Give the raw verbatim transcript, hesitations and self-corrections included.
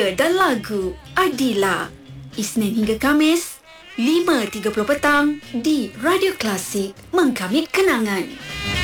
cerita dan lagu Adila. Isnin hingga Kamis, lima tiga puluh petang di Radio Klasik, mengkamit kenangan.